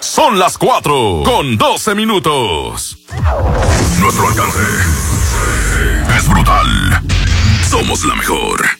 Son las 4:12. Nuestro alcance es brutal. Somos la mejor.